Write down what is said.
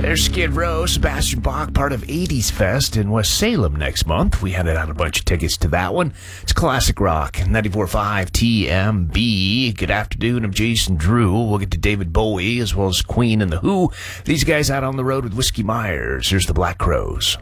There's Skid Row, Sebastian Bach, part of 80s Fest in West Salem next month. We handed out a bunch of tickets to that one. It's classic rock, 94.5 TMB. Good afternoon, I'm Jason Drew. We'll get to David Bowie as well as Queen and The Who. These guys out on the road with Whiskey Myers. Here's the Black Crowes.